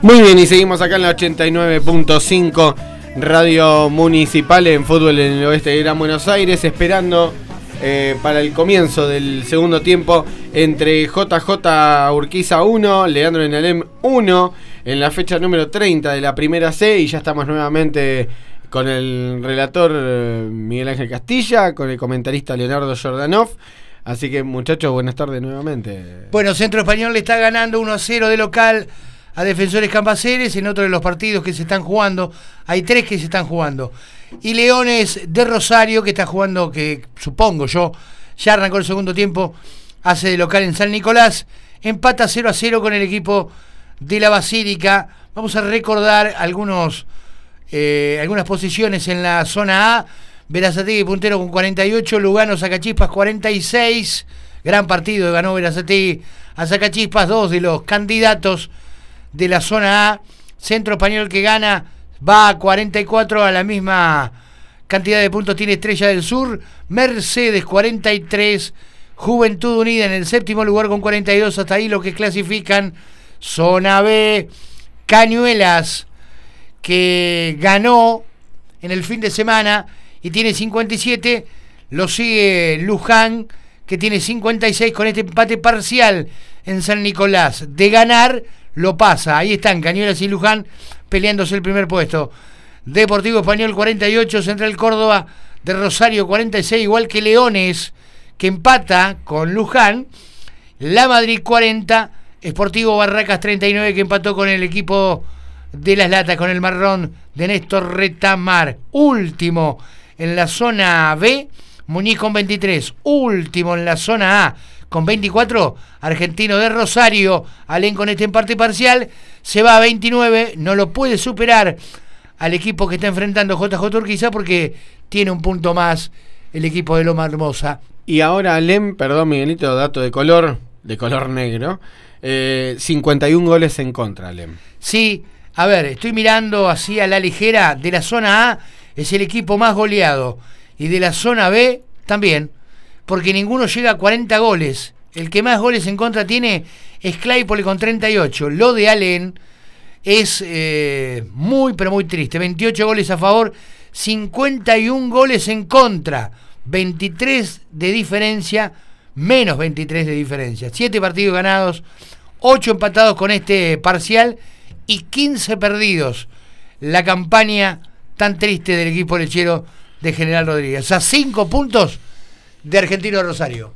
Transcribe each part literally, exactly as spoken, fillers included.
Muy bien, y seguimos acá en la ochenta y nueve punto cinco Radio Municipal en fútbol en el oeste de Gran Buenos Aires, esperando eh, para el comienzo del segundo tiempo entre J J Urquiza uno, Leandro Enalem uno, en la fecha número treinta de la primera C, y ya estamos nuevamente con el relator eh, Miguel Ángel Castilla, con el comentarista Leonardo Jordanov. Así que, muchachos, buenas tardes nuevamente. Bueno, Centro Español le está ganando uno a cero de local a Defensores Cambaceres en otro de los partidos que se están jugando. Hay tres que se están jugando. Y Leones de Rosario, que está jugando, que supongo yo, ya arrancó el segundo tiempo, hace de local en San Nicolás, empata cero a cero con el equipo de la Basílica. Vamos a recordar algunos eh, algunas posiciones en la zona A. Berazategui puntero con cuarenta y ocho, Lugano Sacachispas cuarenta y seis. Gran partido, ganó Berazategui a Sacachispas, dos de los candidatos de la zona A. Centro Español, que gana, va a cuarenta y cuatro, a la misma cantidad de puntos tiene Estrella del Sur. Mercedes cuarenta y tres, Juventud Unida en el séptimo lugar con cuarenta y dos. Hasta ahí lo que clasifican. Zona B, Cañuelas, que ganó en el fin de semana y tiene cincuenta y siete. Lo sigue Luján, que tiene cincuenta y seis, con este empate parcial en San Nicolás. De ganar, lo pasa. Ahí están Cañuelas y Luján peleándose el primer puesto. Deportivo Español cuarenta y ocho, Central Córdoba de Rosario cuarenta y seis, igual que Leones, que empata con Luján. La Madrid cuarenta, Sportivo Barracas treinta y nueve, que empató con el equipo de Las Latas, con el marrón de Néstor Retamar. Último en la zona B, Muñiz con veintitrés. Último en la zona A con veinticuatro, Argentino de Rosario. Alén, con este empate parcial, se va a veintinueve. No lo puede superar al equipo que está enfrentando J J Urquiza, porque tiene un punto más el equipo de Loma Hermosa. Y ahora Alem, perdón Miguelito, dato de color, de color negro, eh, cincuenta y uno goles en contra, Alem. Sí, a ver, estoy mirando así a la ligera. De la zona A es el equipo más goleado, y de la zona B también, porque ninguno llega a cuarenta goles. El que más goles en contra tiene es Claypole con treinta y ocho. Lo de Alén es eh, muy pero muy triste. veintiocho goles a favor, cincuenta y uno goles en contra, veintitrés de diferencia, menos veintitrés de diferencia. siete partidos ganados, ocho empatados con este parcial y quince perdidos. La campaña tan triste del equipo lechero de General Rodríguez. A cinco puntos de Argentino de Rosario.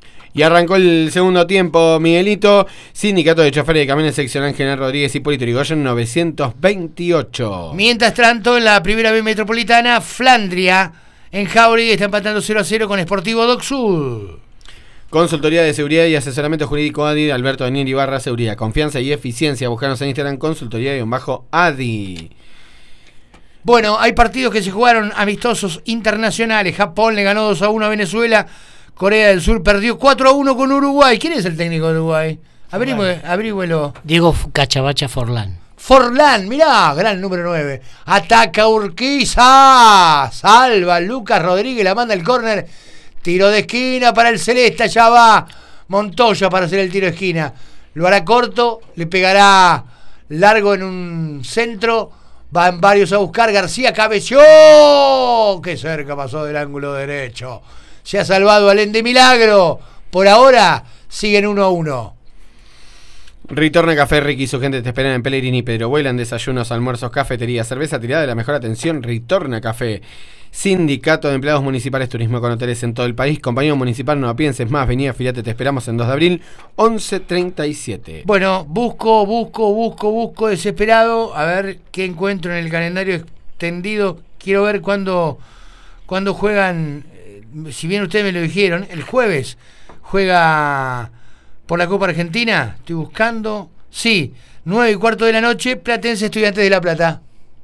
Y arrancó el segundo tiempo, Miguelito. Sindicato de Choferes de Camiones Seccional General Rodríguez y Hipólito Yrigoyen novecientos veintiocho. Mientras tanto, en la primera B metropolitana, Flandria en Jauregui está empatando cero a cero con Sportivo Doc Sud. Consultoría de Seguridad y Asesoramiento Jurídico A D I, Alberto Daniel Ibarra, Seguridad, Confianza y Eficiencia. Buscanos en Instagram, Consultoría-A D I. Bueno, hay partidos que se jugaron amistosos internacionales. Japón le ganó dos a uno a Venezuela. Corea del Sur perdió cuatro a uno con Uruguay. ¿Quién es el técnico de Uruguay? Averigüe, averígüelo. Diego Cachabacha Forlán. Forlán, mirá, gran número nueve. Ataca Urquiza. Salva Lucas Rodríguez, la manda el córner. Tiro de esquina para el Celeste. Allá va Montoya para hacer el tiro de esquina. Lo hará corto, le pegará largo en un centro. Van varios a buscar. García cabeció. Qué cerca pasó del ángulo derecho. Se ha salvado Alén de milagro. Por ahora siguen uno a uno. Ritorna Café Ricky y su gente te esperan en Pellegrini, Pedro Vuelan, desayunos, almuerzos, cafetería, cerveza tirada de la mejor atención. Ritorna Café. Sindicato de Empleados Municipales, Turismo con hoteles en todo el país. Compañía Municipal, no pienses más, vení, afiliate, te esperamos en dos de abril, once treinta y siete. Bueno, busco, busco, busco, busco desesperado, a ver qué encuentro en el calendario extendido. Quiero ver cuándo, cuándo juegan, eh, si bien ustedes me lo dijeron, el jueves juega por la Copa Argentina. Estoy buscando, sí, nueve y cuarto de la noche, Platense Estudiantes de La Plata.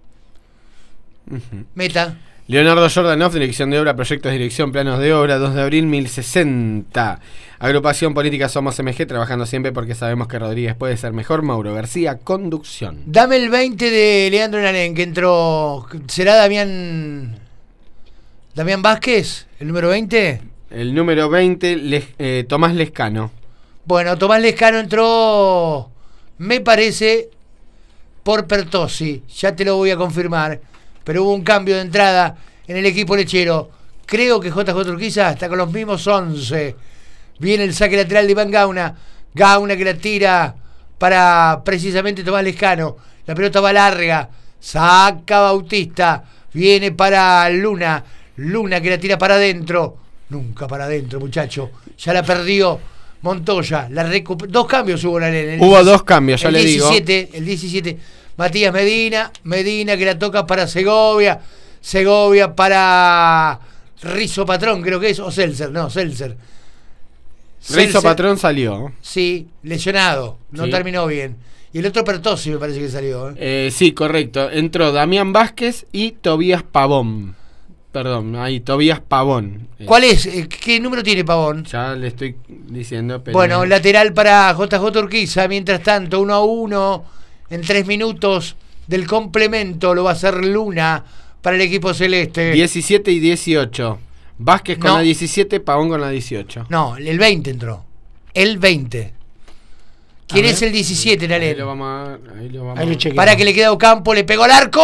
Uh-huh. Meta. Leonardo Jordanov, Dirección de Obra, Proyectos de Dirección, Planos de Obra, dos de abril, mil sesenta. Agrupación Política Somos M G, trabajando siempre porque sabemos que Rodríguez puede ser mejor. Mauro García, conducción. Dame el veinte de Leandro Enalén, que entró. ¿Será Damián Damián Vázquez, el número veinte? El número veinte, Les, eh, Tomás Lescano. Bueno, Tomás Lescano entró, me parece, por Pertossi, ya te lo voy a confirmar, pero hubo un cambio de entrada en el equipo lechero. Creo que J J Urquiza está con los mismos once. Viene el saque lateral de Iván Gauna. Gauna que la tira para precisamente Tomás Lescano. La pelota va larga. Saca Bautista. Viene para Luna. Luna que la tira para adentro. Nunca para adentro, muchacho. Ya la perdió Montoya. La recuper... Dos cambios hubo en el Hubo diecisiete, dos cambios, ya el le diecisiete, digo. El diecisiete. Matías Medina. Medina que la toca para Segovia. Segovia para Rizo Patrón, creo que es. O Seltzer, no, Seltzer. Rizo Patrón salió. Sí, lesionado. No sí. terminó bien. Y el otro Pertossi me parece que salió. ¿eh? Eh, sí, correcto. Entró Damián Vázquez y Tobías Pavón. Perdón, ahí, Tobías Pavón. ¿Cuál es? ¿Qué número tiene Pavón? Ya le estoy diciendo. Pero... Bueno, lateral para J J Urquiza. Mientras tanto, uno a uno. En tres minutos del complemento lo va a hacer Luna para el equipo celeste. diecisiete y dieciocho. Vázquez con no. la diecisiete, Pavón con la dieciocho. No, el veinte entró. El veinte. ¿Quién es el diecisiete, Nalén? Ahí lo vamos a... Ahí lo vamos Ahí lo a... chequeo. Para que le queda Ocampo, le pegó al arco.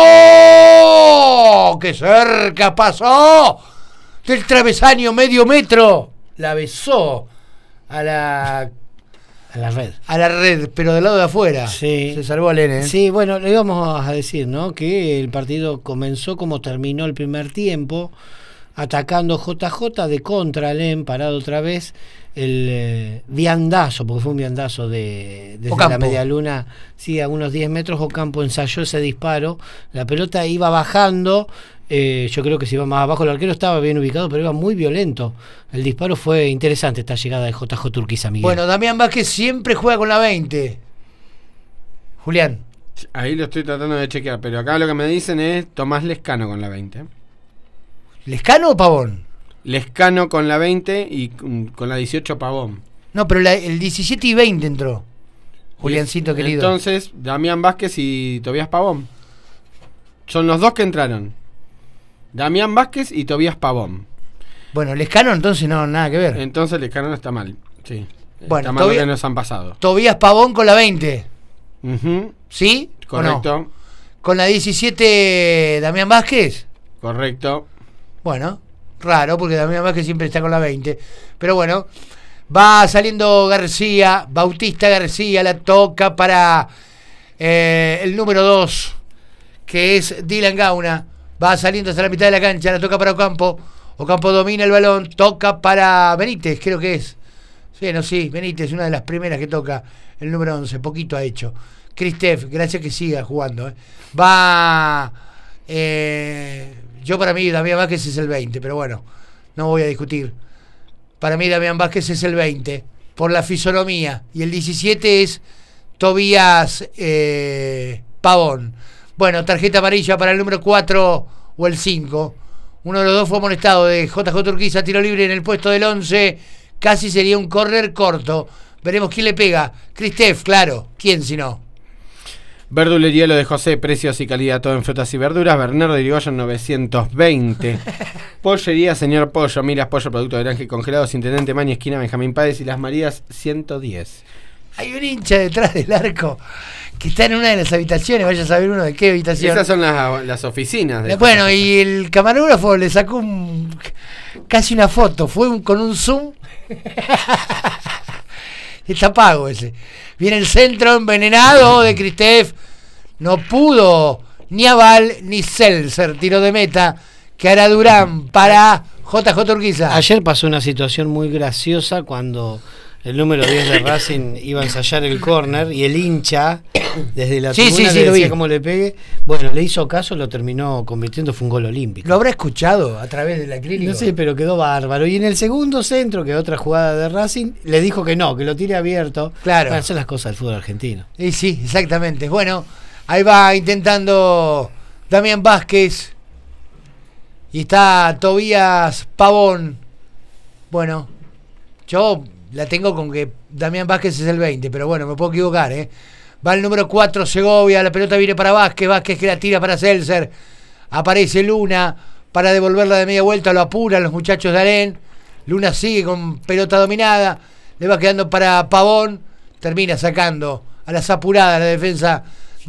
¡Qué cerca pasó! Del travesaño medio metro. La besó a la... A la red. A la red, pero del lado de afuera. Sí. Se salvó a Lene. ¿eh? Sí, bueno, le íbamos a decir, ¿no? Que el partido comenzó como terminó el primer tiempo, atacando J J de contra, Len, parado otra vez, el eh, viandazo, porque fue un viandazo de, desde Ocampo. la media luna, sí, a unos diez metros. Ocampo ensayó ese disparo, la pelota iba bajando, eh, yo creo que si iba más abajo, el arquero estaba bien ubicado, pero iba muy violento. El disparo fue interesante, esta llegada de J J Urquiza, Miguel. Bueno, Damián Vázquez siempre juega con la veinte. Julián. Ahí lo estoy tratando de chequear, pero acá lo que me dicen es Tomás Lescano con la veinte. ¿Lescano o Pavón? Lescano con la veinte y con la dieciocho Pavón. No, pero la, el diecisiete y veinte entró. Juliancito querido. Entonces, Damián Vázquez y Tobías Pavón. Son los dos que entraron. Damián Vázquez y Tobías Pavón. Bueno, Lescano entonces no, nada que ver. Entonces Lescano no está mal. Sí. Bueno, está mal Tobías- lo que nos han pasado. Tobías Pavón con la veinte. Ujú, ¿Sí? ¿O no? correcto. Con la diecisiete Damián Vázquez. Correcto. Bueno, raro porque Damián Vázquez siempre está con la veinte. Pero bueno, va saliendo García, Bautista García, la toca para eh, el número dos, que es Dylan Gauna. Va saliendo hasta la mitad de la cancha, la toca para Ocampo. Ocampo domina el balón, toca para Benítez, creo que es. Sí, no, sí, Benítez, una de las primeras que toca el número once, poquito ha hecho. Cristef, gracias que siga jugando. ¿eh? Va... Eh, yo para mí Damián Vázquez es el veinte, pero bueno, no voy a discutir. Para mí Damián Vázquez es el veinte, por la fisonomía. Y el diecisiete es Tobías eh, Pavón. Bueno, tarjeta amarilla para el número cuatro o el cinco. Uno de los dos fue amonestado de J J Urquiza, tiro libre en el puesto del once. Casi sería un córner corto. Veremos quién le pega. Cristef, claro. ¿Quién si no? Verdulería Lo de José, precios y calidad todo en frutas y verduras. Bernardo de Irigoyen novecientos veinte. Pollería Señor Pollo, miras pollo, producto de granja y congelados, Intendente Maña, esquina Benjamín Páez y Las Marías ciento diez. Hay un hincha detrás del arco que está en una de las habitaciones. Vaya a saber uno de qué habitación. Esas son las, las oficinas. De Bueno, y el camarógrafo le sacó un, casi una foto. Fue un, con un zoom. Está pago ese. Viene el centro envenenado de Cristef. No pudo ni Aval ni Seltzer. Tiro de meta que hará Durán para J J Urquiza. Ayer pasó una situación muy graciosa cuando el número diez de Racing iba a ensayar el córner y el hincha desde la Sí, tribuna sí, sí, le lo decía vi. cómo le pegue. Bueno, le hizo caso, lo terminó convirtiendo, fue un gol olímpico. ¿Lo habrá escuchado a través de la clínica? No sé, pero quedó bárbaro. Y en el segundo centro, que otra jugada de Racing, le dijo que no, que lo tire abierto. Claro. Bueno, son las cosas del fútbol argentino. Sí, sí, exactamente. Bueno, ahí va intentando Damián Vázquez. Y está Tobías Pavón. Bueno, yo la tengo con que Damián Vázquez es el veinte, pero bueno, me puedo equivocar, ¿eh? Va el número cuatro, Segovia, la pelota viene para Vázquez, Vázquez que la tira para Seltzer. Aparece Luna para devolverla de media vuelta, lo apuran los muchachos de Alén. Luna sigue con pelota dominada, le va quedando para Pavón, termina sacando a las apuradas la defensa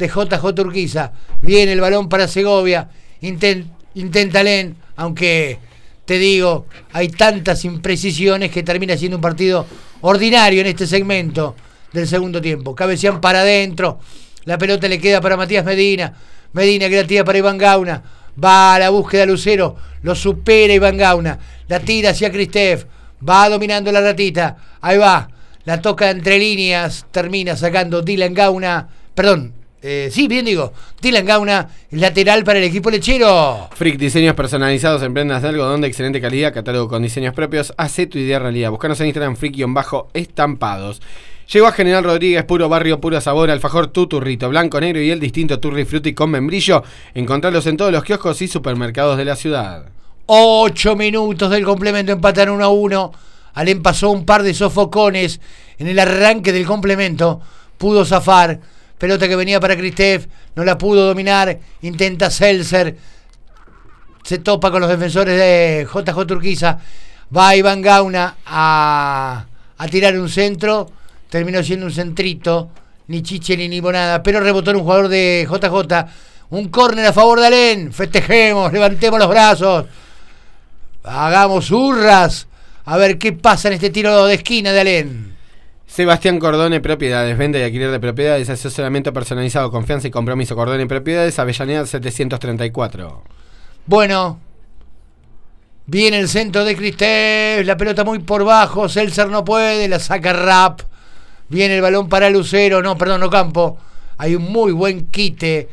de J J Urquiza. Viene el balón para Segovia. Intent, intenta Len, aunque te digo, hay tantas imprecisiones que termina siendo un partido ordinario en este segmento del segundo tiempo. Cabecean para adentro. La pelota le queda para Matías Medina. Medina que la tira para Iván Gauna. Va a la búsqueda Lucero. Lo supera Iván Gauna. La tira hacia Cristef. Va dominando la ratita. Ahí va. La toca entre líneas. Termina sacando Dylan Gauna. Perdón. Eh, sí, bien digo. Dylan Gauna, lateral para el equipo lechero. Frick, diseños personalizados en prendas de algodón de excelente calidad. Catálogo con diseños propios. Hacé tu idea realidad. Buscanos en Instagram Frick-estampados. Llegó a General Rodríguez, puro barrio, puro sabor, alfajor tu turrito, blanco, negro y el distinto Turri Frutti con membrillo. Encontrarlos en todos los kioscos y supermercados de la ciudad. Ocho minutos del complemento, empatan uno a uno. Alem pasó un par de sofocones en el arranque del complemento. Pudo zafar. Pelota que venía para Cristef, no la pudo dominar. Intenta Seltzer. Se topa con los defensores de J J Urquiza. Va Iván Gauna a, a tirar un centro. Terminó siendo un centrito, ni chiche ni limonada, pero rebotó en un jugador de J J. Un córner a favor de Alén. Festejemos, levantemos los brazos. Hagamos hurras. A ver qué pasa en este tiro de esquina de Alén. Sebastián Cordone Propiedades, venta y alquiler de propiedades, asesoramiento personalizado, confianza y compromiso. Cordone Propiedades, Avellaneda setecientos treinta y cuatro. Bueno, viene el centro de Cristef, la pelota muy por bajo, Seltzer no puede, la saca Rapp. Viene el balón para Lucero, no, perdón, Ocampo. Hay un muy buen quite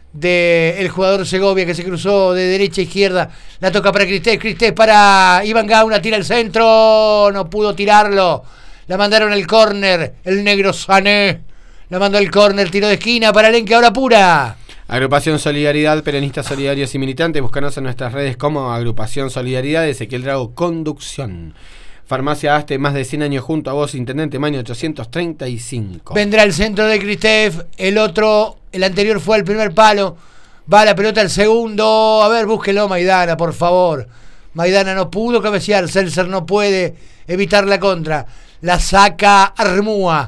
del jugador Segovia que se cruzó de derecha a izquierda. La toca para Cristef, Cristef para Iván Gauna, tira el centro, no pudo tirarlo. La mandaron al córner, el negro Sané. La mandó al córner, tiro de esquina para Len, que ahora pura. Agrupación Solidaridad, peronistas solidarios y militantes. Búscanos en nuestras redes como Agrupación Solidaridad, Ezequiel Drago, Conducción. Farmacia Aste, más de cien años junto a vos, Intendente Maño ochocientos treinta y cinco. Vendrá el centro de Cristef, el otro, el anterior fue al primer palo. Va la pelota al segundo. A ver, búsquelo Maidana, por favor. Maidana no pudo cabecear, Seltzer no puede evitar la contra. La saca Armúa.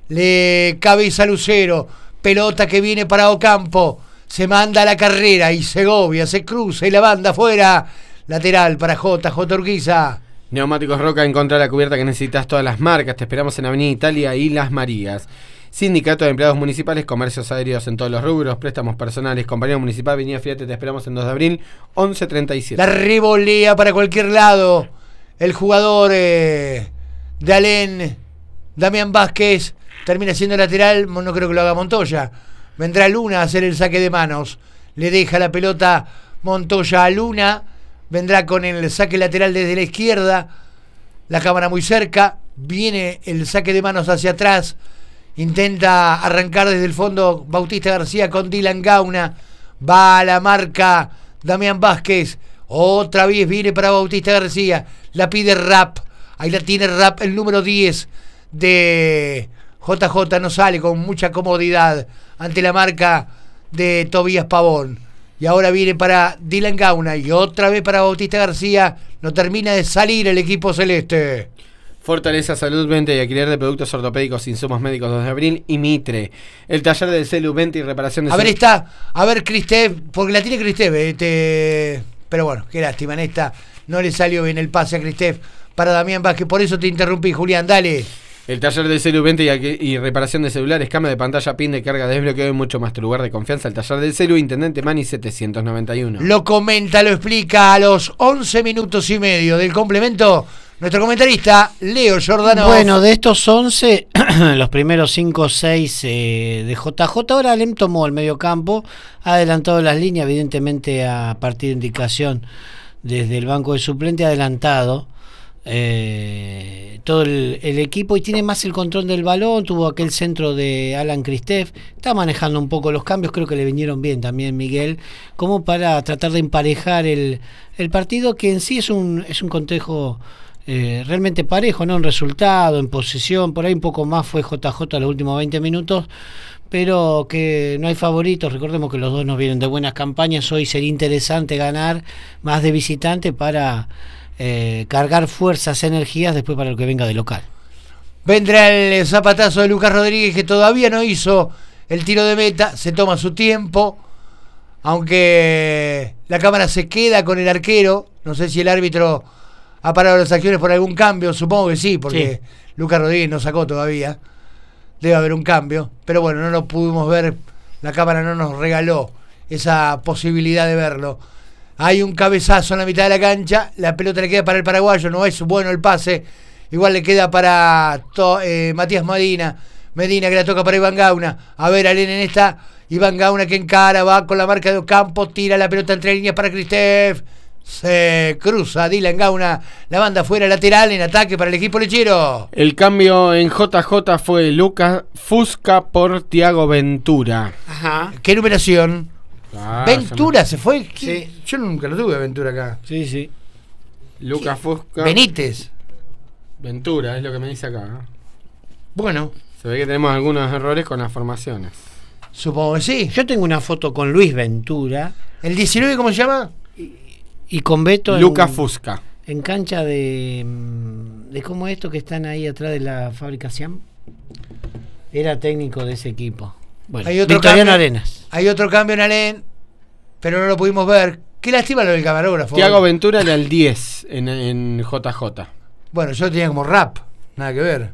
Le cabeza Lucero. Pelota que viene para Ocampo. Se manda a la carrera y Segovia se cruza y la banda afuera. Lateral para J J Urquiza. Neumáticos Roca, encontrá la cubierta que necesitas, todas las marcas. Te esperamos en Avenida Italia y Las Marías. Sindicato de Empleados Municipales, comercios aéreos en todos los rubros, préstamos personales, compañía municipal, Avenida Fiat, te esperamos en dos de abril, once treinta y siete. La revolea para cualquier lado. El jugador eh, de Alén, Damián Vázquez, termina siendo lateral, no creo que lo haga Montoya. Vendrá Luna a hacer el saque de manos. Le deja la pelota Montoya a Luna. Vendrá con el saque lateral desde la izquierda. La cámara muy cerca. Viene el saque de manos hacia atrás. Intenta arrancar desde el fondo Bautista García con Dylan Gauna. Va a la marca Damián Vázquez. Otra vez viene para Bautista García. La pide Rapp. Ahí la tiene Rapp, el número diez de J J. No sale con mucha comodidad ante la marca de Tobías Pavón. Y ahora viene para Dylan Gauna y otra vez para Bautista García. No termina de salir el equipo celeste. Fortaleza Salud, venta y alquiler de productos ortopédicos, insumos médicos, dos de abril y Mitre. El taller del celu, venta y reparación de... A ver, está, a ver Cristef, porque la tiene Cristef, este... pero bueno, qué lástima, en esta no le salió bien el pase a Cristef para Damián Vázquez, por eso te interrumpí, Julián, dale. El taller del celu, venta y, y reparación de celulares, cámara de pantalla, pin de carga, desbloqueo y mucho más. Tu lugar de confianza, el taller del celu, Intendente Mani setecientos noventa y uno. Lo comenta, lo explica a los once minutos y medio del complemento nuestro comentarista Leo Giordano. Bueno, de estos once, los primeros cinco o seis eh, de J J. Ahora Alem tomó el medio campo, ha adelantado las líneas, evidentemente a partir de indicación desde el banco de suplente, adelantado eh, todo el, el equipo y tiene más el control del balón. Tuvo aquel centro de Alan Cristef, está manejando un poco los cambios, creo que le vinieron bien también Miguel, como para tratar de emparejar el, el partido, que en sí es un, es un cotejo eh, realmente parejo, ¿no? En resultado, en posesión, por ahí un poco más fue J J los últimos veinte minutos, pero que no hay favoritos. Recordemos que los dos nos vienen de buenas campañas. Hoy sería interesante ganar más de visitante para eh, cargar fuerzas, energías después para lo que venga de local. Vendrá el zapatazo de Lucas Rodríguez, que todavía no hizo el tiro de meta, se toma su tiempo, aunque la cámara se queda con el arquero. No sé si el árbitro ha parado las acciones por algún cambio, supongo que sí, porque sí. Lucas Rodríguez no sacó todavía. Debe haber un cambio, pero bueno, no lo pudimos ver, la cámara no nos regaló esa posibilidad de verlo. Hay un cabezazo en la mitad de la cancha, la pelota le queda para el paraguayo, no es bueno el pase, igual le queda para to, eh, Matías Medina, Medina que la toca para Iván Gauna. A ver, Alén en esta, Iván Gauna que encara, va con la marca de Ocampo, tira la pelota entre líneas para Cristef, se cruza Dylan Gauna, la banda fuera lateral en ataque para el equipo lechero. El cambio en J J fue Lucas Fusca por Tiago Ventura. Ajá. ¿Qué numeración? Ah, Ventura se, me... se fue. Sí. Yo nunca lo tuve Ventura acá. Sí, sí. Lucas Fusca. Benítez. Ventura, es lo que me dice acá, ¿no? Bueno. Se ve que tenemos algunos errores con las formaciones. Supongo que sí. Yo tengo una foto con Luis Ventura. ¿El diecinueve cómo se llama? Y, y con Beto. Lucas en, Fusca. En cancha de. ¿De cómo es esto que están ahí atrás de la fábrica Siam? Era técnico de ese equipo. Bueno, hay otro Victoriano cambio, Arenas. Hay otro cambio en Alén, pero no lo pudimos ver. Qué lástima lo del camarógrafo. Tiago Ventura era el diez en, en J J. Bueno, yo tenía como rap, nada que ver.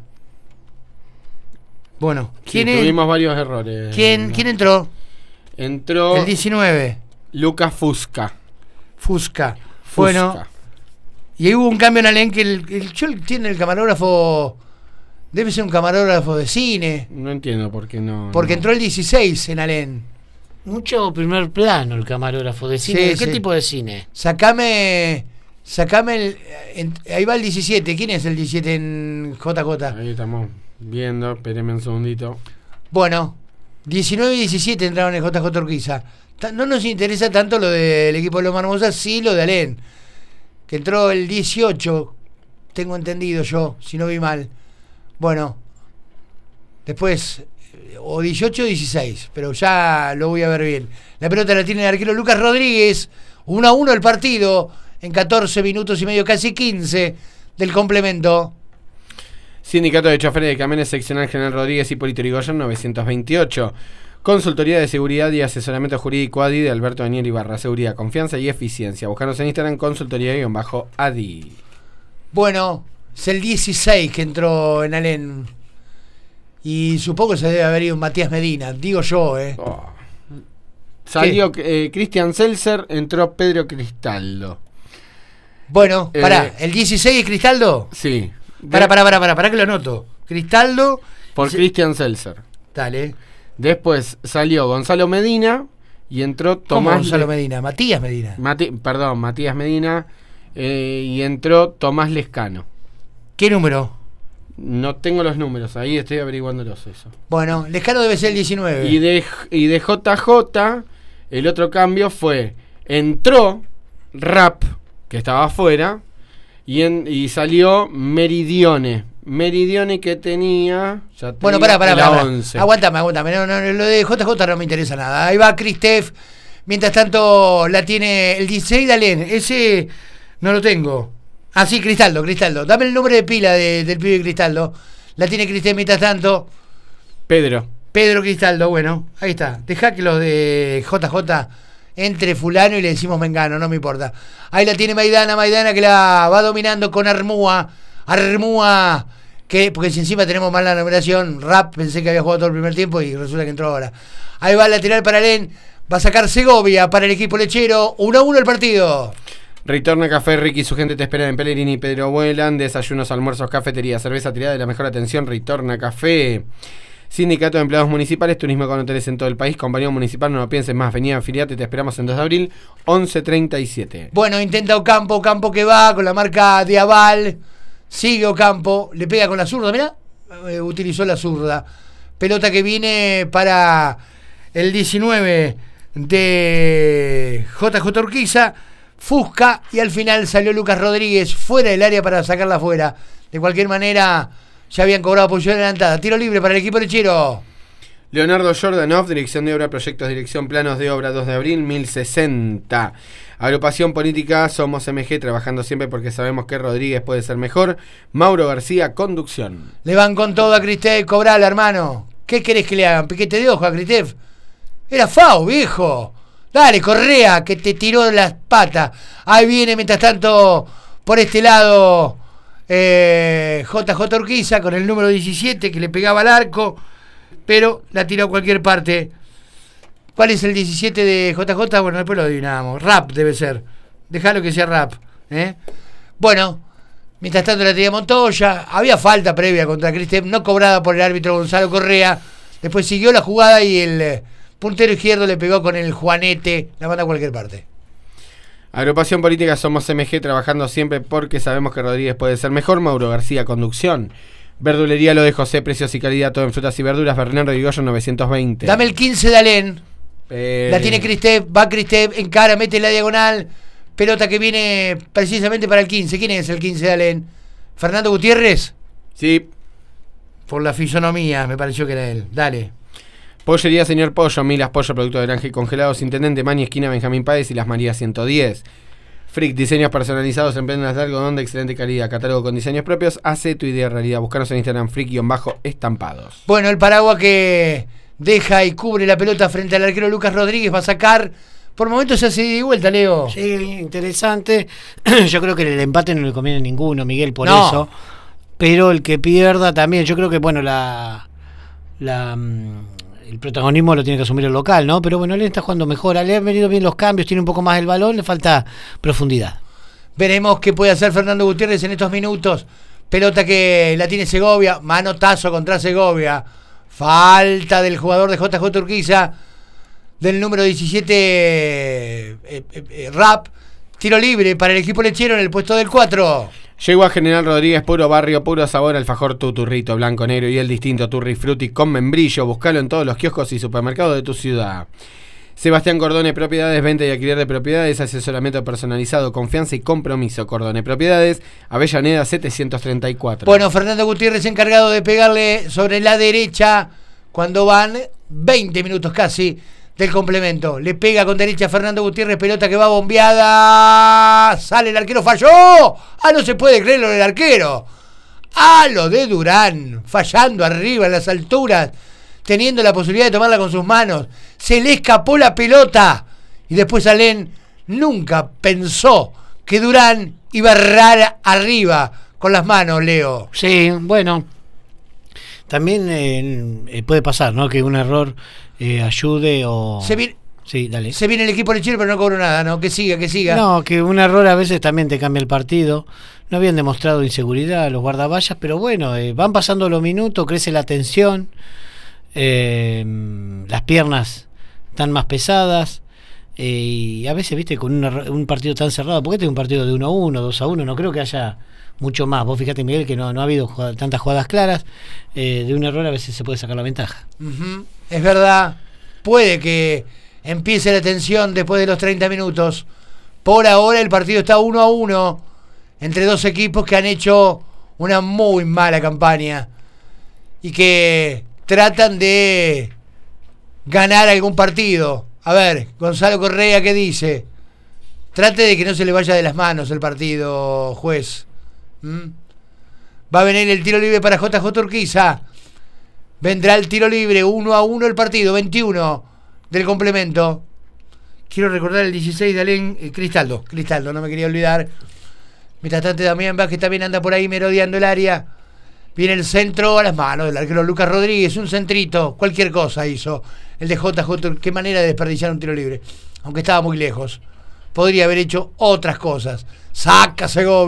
Bueno, ¿quién sí, es? Tuvimos varios errores. ¿Quién, ¿no? ¿Quién entró? Entró. El diecinueve. Lucas Fusca. Fusca. Fusca. Bueno. Y ahí hubo un cambio en Alén que el, el, el tiene el camarógrafo. Debe ser un camarógrafo de cine. No entiendo por qué no. Porque no. entró el dieciséis en Alén. Mucho primer plano el camarógrafo de cine. Sí, ¿De qué sí. tipo de cine? Sacame. Sacame el. En, ahí va el diecisiete. ¿Quién es el diecisiete en J J? Ahí estamos viendo. Espérenme un segundito. Bueno, diecinueve y diecisiete entraron en J J Urquiza. No nos interesa tanto lo del equipo de Loma Hermosa, sí lo de Alén. Que entró el dieciocho. Tengo entendido yo, si no vi mal. Bueno, después, o dieciocho o dieciséis, pero ya lo voy a ver bien. La pelota la tiene el arquero Lucas Rodríguez, uno a uno el partido, en catorce minutos y medio, casi quince del complemento. Sindicato de Choferes de Camiones Seccional General Rodríguez Hipólito Yrigoyen novecientos veintiocho. Consultoría de Seguridad y Asesoramiento Jurídico A D I de Alberto Daniel Ibarra. Seguridad, confianza y eficiencia. Buscanos en Instagram, consultoría-A D I. Bueno, es el dieciséis que entró en Alén. Y supongo que se debe haber ido Matías Medina, digo yo, ¿eh? Oh. Salió eh, Cristian Seltzer, entró Pedro Cristaldo. Bueno, eh, pará, ¿el dieciséis es Cristaldo? Sí. Pará, pará, pará, pará, pará que lo anoto. Cristaldo. Por Cristian Seltzer. Dale. Después salió Gonzalo Medina y entró Tomás. ¿Cómo Gonzalo Le... Medina? Matías Medina. Mati... Perdón, Matías Medina. Eh, y entró Tomás Lescano. ¿Qué número? No tengo los números, ahí estoy averiguándolos eso. Bueno, Lescano debe ser el diecinueve. Y de, y de J J, el otro cambio fue, entró Rap, que estaba afuera, y, en, y salió Meridione. Meridione que tenía... Ya bueno, pará, pará, pará. once. Aguántame, aguántame. No, no, lo de J J no me interesa nada. Ahí va Cristef. Mientras tanto la tiene el dieciséis de Alén. Ese no lo tengo. Ah, sí, Cristaldo, Cristaldo. Dame el nombre de pila de, del pibe Cristaldo. La tiene Cristef mientras tanto. Pedro. Pedro Cristaldo, bueno, ahí está. Dejá que los de J J entre fulano y le decimos mengano, no me importa. Ahí la tiene Maidana, Maidana que la va dominando con Armúa. Armúa, que porque si encima tenemos mal la numeración, Rap, pensé que había jugado todo el primer tiempo y resulta que entró ahora. Ahí va el lateral para Alén. Va a sacar Segovia para el equipo lechero. uno a uno el partido. Ritorna Café, Ricky y su gente te esperan en Pellegrini y Pedro Vuelan. Desayunos, almuerzos, cafetería, cerveza tirada de la mejor atención. Ritorna Café. Sindicato de Empleados Municipales, turismo con hoteles en todo el país. Compañía Municipal, no lo pienses más. Venía afiliate, te esperamos en dos de abril, once treinta y siete. Bueno, intenta Ocampo, Ocampo que va con la marca de aval. Sigue Ocampo, le pega con la zurda, mirá. Eh, utilizó la zurda. Pelota que viene para el diecinueve de J J Urquiza. Fusca y al final salió Lucas Rodríguez fuera del área para sacarla afuera. De cualquier manera, ya habían cobrado posición adelantada. Tiro libre para el equipo lechero. Leonardo Jordanov, Dirección de Obra, Proyectos, Dirección, Planos de Obra, dos de abril, mil sesenta. Agrupación Política, Somos M G, trabajando siempre porque sabemos que Rodríguez puede ser mejor. Mauro García, Conducción. Le van con todo a Cristel, cobrala, hermano. ¿Qué querés que le hagan? ¿Piquete de ojo a Cristef? Era FAU, viejo. Dale, Correa, que te tiró las patas. Ahí viene, mientras tanto, por este lado, eh, J J Urquiza con el número diecisiete que le pegaba al arco, pero la tiró a cualquier parte. ¿Cuál es el diecisiete de J J? Bueno, después lo adivinamos. Rap debe ser. Dejalo que sea Rap. ¿eh? Bueno, mientras tanto la tenía Montoya. Había falta previa contra Cristef, no cobrada por el árbitro Gonzalo Correa. Después siguió la jugada y el puntero izquierdo le pegó con el Juanete. La manda a cualquier parte. Agrupación Política Somos M G, trabajando siempre porque sabemos que Rodríguez puede ser mejor. Mauro García, conducción. Verdulería Lo de José, precios y calidad, todo en frutas y verduras. Bernardo Irigoyen novecientos veinte. Dame el quince de Alén. Eh... La tiene Cristef, va Cristef, encara, mete la diagonal. Pelota que viene precisamente para el quince. ¿Quién es el quince de Alén? ¿Fernando Gutiérrez? Sí. Por la fisonomía, me pareció que era él. Dale. Pollería Señor Pollo, Milas Pollo, producto de granja y congelados, Intendente Mani, esquina Benjamín Páez y Las Marías ciento diez. Frick, diseños personalizados en prendas de algodón de excelente calidad, catálogo con diseños propios, hace tu idea realidad. Búscanos en Instagram, Frick-estampados. Bueno, el paraguas que deja y cubre la pelota frente al arquero Lucas Rodríguez va a sacar. Por momentos se hace de vuelta, Leo. Sí, interesante. Yo creo que el empate no le conviene a ninguno, Miguel, por no. eso. Pero el que pierda también, yo creo que, bueno, la... la el protagonismo lo tiene que asumir el local, ¿no? Pero bueno, él está jugando mejor, le han venido bien los cambios, tiene un poco más el balón, le falta profundidad. Veremos qué puede hacer Fernando Gutiérrez en estos minutos. Pelota que la tiene Segovia, manotazo contra Segovia. Falta del jugador de J J Urquiza, del número diecisiete, eh, eh, eh, Rap. Tiro libre para el equipo lechero en el puesto del cuatro. Llegó a General Rodríguez, puro barrio, puro sabor, alfajor tu turrito, blanco, negro y el distinto Turri Frutti con membrillo. Buscalo en todos los kioscos y supermercados de tu ciudad. Sebastián Cordone Propiedades, venta y alquiler de propiedades, asesoramiento personalizado, confianza y compromiso. Cordone Propiedades, Avellaneda setecientos treinta y cuatro. Bueno, Fernando Gutiérrez encargado de pegarle sobre la derecha cuando van veinte minutos casi del complemento. Le pega con derecha a Fernando Gutiérrez, pelota que va bombeada. Sale el arquero, falló. Ah, no se puede creerlo del arquero. Ah, lo de Durán, fallando arriba en las alturas, teniendo la posibilidad de tomarla con sus manos. Se le escapó la pelota. Y después Alén nunca pensó que Durán iba a errar arriba con las manos, Leo. Sí, bueno, también eh, puede pasar, ¿no? Que un error eh, ayude o... Se viene, sí, dale. Se viene el equipo lechero, pero no cobró nada, ¿no? Que siga, que siga. No, que un error a veces también te cambia el partido. No habían demostrado inseguridad los guardaballas, pero bueno, eh, van pasando los minutos, crece la tensión, eh, las piernas están más pesadas, eh, y a veces, viste, con un, un partido tan cerrado, porque este es un partido de uno a uno, dos a uno, no creo que haya mucho más. Vos fíjate, Miguel, que no, no ha habido jugada, tantas jugadas claras, eh, de un error a veces se puede sacar la ventaja. Uh-huh. Es verdad, puede que empiece la tensión después de los treinta minutos. Por ahora el partido está uno a uno entre dos equipos que han hecho una muy mala campaña y que tratan de ganar algún partido. A ver, Gonzalo Correa, ¿qué dice? Trate de que no se le vaya de las manos el partido, juez. ¿Mm? Va a venir el tiro libre para J J Urquiza. Vendrá el tiro libre, uno a uno el partido, veintiuno del complemento. Quiero recordar el dieciséis de Alén, eh, Cristaldo, Cristaldo, no me quería olvidar. Mientras tanto, Damián Vázquez también anda por ahí merodeando el área. Viene el centro a las manos del arquero Lucas Rodríguez, un centrito, cualquier cosa hizo el de J J. Qué manera de desperdiciar un tiro libre, aunque estaba muy lejos. Podría haber hecho otras cosas. Saca Segovia.